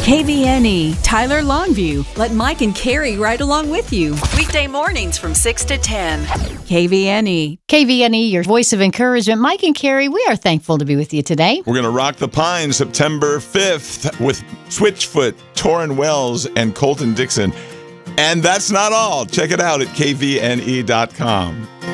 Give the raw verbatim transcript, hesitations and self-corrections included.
K V N E, Tyler Longview. Let Mike and Carrie ride along with you. Weekday mornings from six to ten. K V N E. K V N E, your voice of encouragement. Mike and Carrie, we are thankful to be with you today. We're going to rock the Pines September fifth with Switchfoot, Torrin Wells, and Colton Dixon. And that's not all. Check it out at K V N E dot com.